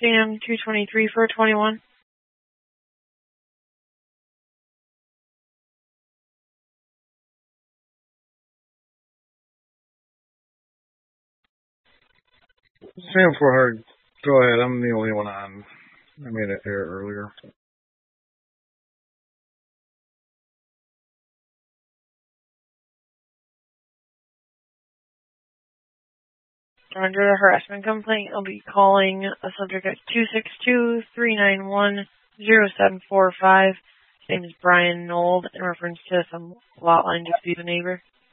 Sam 223 for 21. Sam 400, go ahead. I'm the only one on. I made it there earlier. Under a harassment complaint, I'll be calling a subject at 262-391-0745. His name is Brian Nold in reference to some lot line dispute with a neighbor.